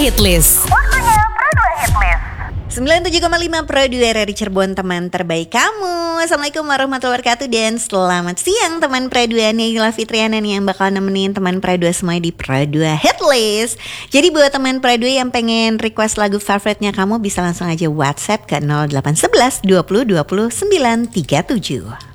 Hitlist. Waktunya Pro 2 Hitlist. 97,5 Pro 2 RRI Cirebon, teman terbaik kamu. Assalamualaikum warahmatullahi wabarakatuh dan selamat siang teman Pro 2. Inilah Fitriana nih yang bakal nemenin teman Pro 2 semua di Pro 2 Hitlist. Jadi buat teman Pro 2 yang pengen request lagu favoritnya kamu bisa langsung aja WhatsApp ke 0811 20 20 937.